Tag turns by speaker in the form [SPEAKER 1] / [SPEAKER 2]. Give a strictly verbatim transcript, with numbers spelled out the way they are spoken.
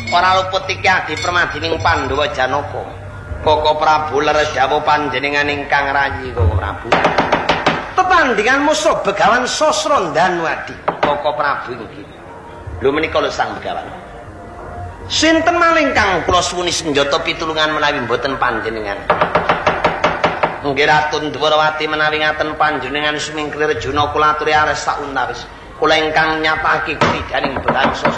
[SPEAKER 1] ora luput iki adi permadining Pandhawa Janaka. Koko Prabu leres dawuh panjenengan ingkang rayi Koko Prabu. Tetandingan musuh Begawan Sasra Danwadi. Koko Prabu inggih. Lho menika lho Sang Begawan. Sinten maling kang kula suwuni senjata pitulungan menawi mboten panjenengan? Nggih Ratu Dwarawati menawi ngaten panjenengan sumingkir Arjuna kula aturi ares sak unawis. Kula ingkang nyapake kridaning bangsa